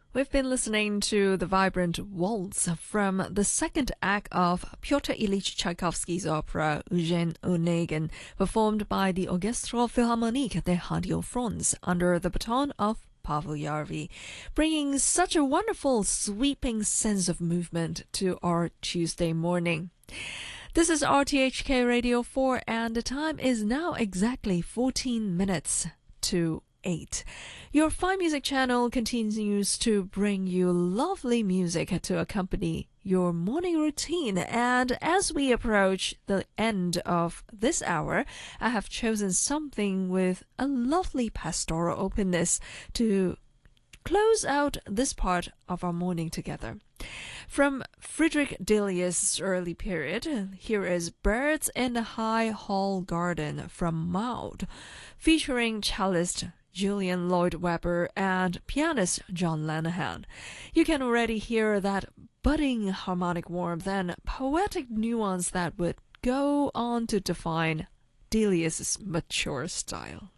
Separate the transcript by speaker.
Speaker 1: We've been listening to the vibrant waltz from the second act of Pyotr Ilyich Tchaikovsky's opera Eugène Onegin, performed by the Orchestre Philharmonique de Radio-France under the baton of Pavel Yarvi, bringing such a wonderful, sweeping sense of movement to our Tuesday morning. This is RTHK Radio 4, and the time is now exactly 14 minutes to 8. Your Fine Music channel continues to bring you lovely music to accompany your morning routine, and as we approach the end of this hour, I have chosen something with a lovely pastoral openness to close out this part of our morning together. From Friedrich Delius' early period, here is Birds in the High Hall Garden from Maud, featuring cellist Julian Lloyd Webber and pianist John Lanahan. You can already hear that budding harmonic warmth and poetic nuance that would go on to define Delius' mature style.